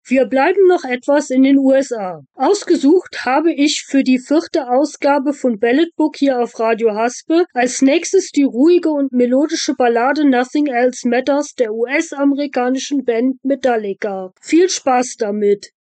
Wir bleiben noch etwas in den USA. Ausgesucht habe ich für die 4. Ausgabe von Ballad Book hier auf Radio Haspe als nächstes die ruhige und melodische Ballade Nothing Else Matters der US-amerikanischen Band Metallica. Viel Spaß damit!